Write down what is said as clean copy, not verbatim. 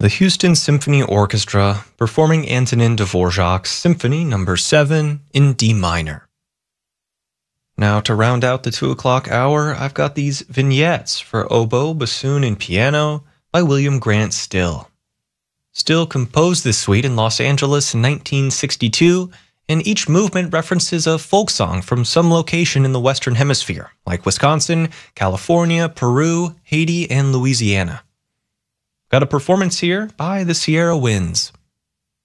The Houston Symphony Orchestra performing Antonin Dvorak's Symphony No. 7 in D minor. Now, to round out the 2 o'clock hour, I've got these vignettes for oboe, bassoon, and piano by William Grant Still. Still composed this suite in Los Angeles in 1962, and each movement references a folk song from some location in the Western Hemisphere, like Wisconsin, California, Peru, Haiti, and Louisiana. Got a performance here by the Sierra Winds.